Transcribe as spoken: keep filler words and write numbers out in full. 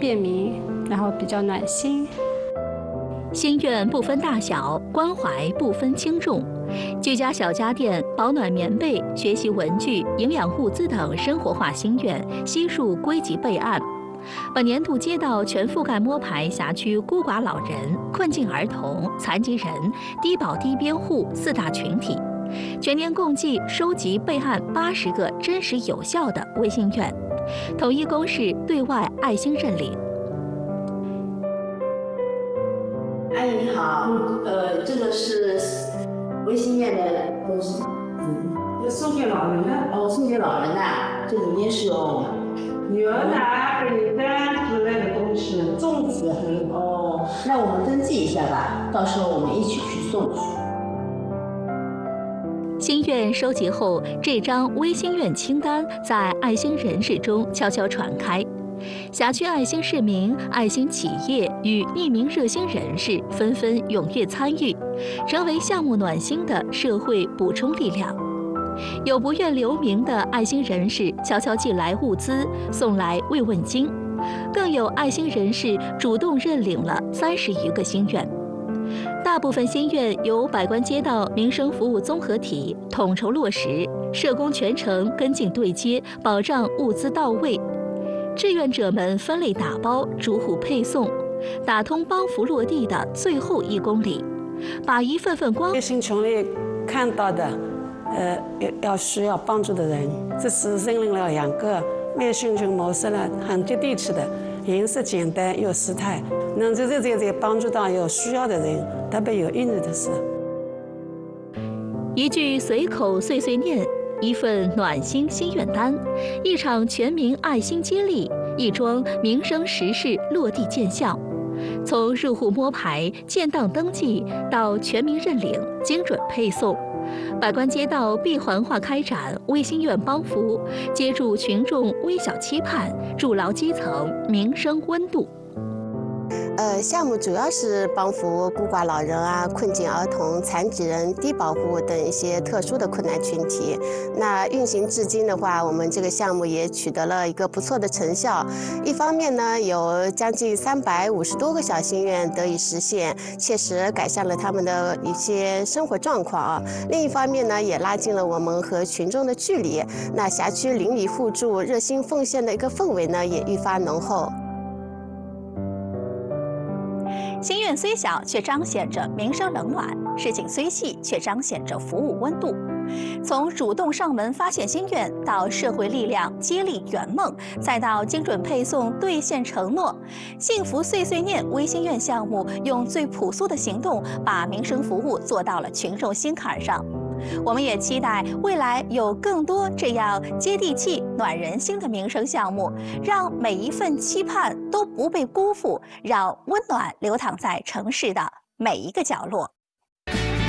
便民，然后比较暖心。 心愿不分大小，关怀不分轻重。居家小家电、保暖棉被、学习文具、营养物资等生活化心愿悉数归集备案。本年度接到全覆盖摸排辖区孤寡老人、困境儿童、残疾人、低保低边户四大群体，全年共计收集备案八十个真实有效的微心愿，统一公示对外爱心认领。 阿姨你好，呃，这个是微心愿的东西， 嗯，要送给老人的。 哦，送给老人的，这里面是有牛奶、饼干之类的东西，粽子很多。 哦，那我们登记一下吧，到时候我们一起去送去。 心愿收集后，这张微心愿清单在爱心人士中悄悄传开。辖区爱心市民、爱心企业与匿名热心人士纷纷踊跃参与，成为项目暖心的社会补充力量。有不愿留名的爱心人士悄悄寄来物资，送来慰问金，更有爱心人士主动认领了三十余个心愿。大部分心愿由百官街道民生服务综合体统筹落实，社工全程跟进对接，保障物资到位。志愿者们分类打包，逐户配送，打通帮扶落地的最后一公里，把一份份光。 微信群里看到的，呃，要需要帮助的人，这次认领了两个微信群模式呢，很接地气的，形式简单又实态，能直接直接帮助到有需要的人，特别有意义的事。 一句随口碎碎念。一份暖心心愿单，一场全民爱心接力，一桩民生实事落地见效。从入户摸排、建档登记到全民认领、精准配送，百官街道闭环化开展微心愿帮扶，接住群众微小期盼，筑牢基层民生温度。 呃，项目主要是帮扶孤寡老人啊、困境儿童、残疾人、低保户等一些特殊的困难群体。那运行至今的话，我们这个项目也取得了一个不错的成效。一方面呢，有将近三百五十多个小心愿得以实现，切实改善了他们的一些生活状况啊。另一方面呢，也拉近了我们和群众的距离。那辖区邻里互助、热心奉献的一个氛围呢，也愈发浓厚。 心愿虽小，却彰显着民生冷暖；事情虽细，却彰显着服务温度。从主动上门发现心愿，到社会力量接力圆梦，再到精准配送兑现承诺，幸福碎碎念微心愿项目用最朴素的行动，把民生服务做到了群众心坎上。我们也期待未来有更多这样接地气、暖人心的民生项目，让每一份期盼都不被辜负，让温暖流淌在城市的每一个角落。